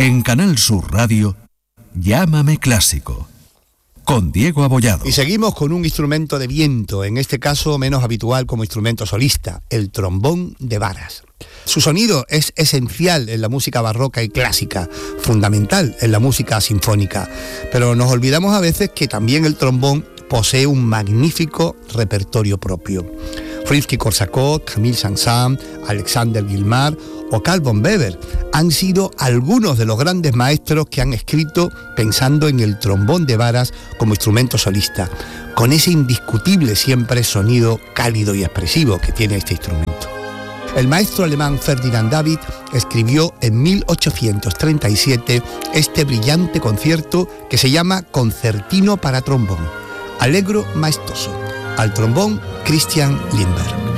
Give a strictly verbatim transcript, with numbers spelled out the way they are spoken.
En Canal Sur Radio, Llámame Clásico, con Diego Abollado. Y seguimos con un instrumento de viento, en este caso menos habitual como instrumento solista, el trombón de varas. Su sonido es esencial en la música barroca y clásica, fundamental en la música sinfónica, pero nos olvidamos a veces que también el trombón posee un magnífico repertorio propio. Rimsky-Korsakov, Camille Saint-Saëns, Alexander Guilmard o Carl von Weber han sido algunos de los grandes maestros que han escrito pensando en el trombón de varas como instrumento solista, con ese indiscutible siempre sonido cálido y expresivo que tiene este instrumento. El maestro alemán Ferdinand David escribió en mil ochocientos treinta y siete este brillante concierto que se llama Concertino para trombón, Allegro maestoso, al trombón Christian Lindberg.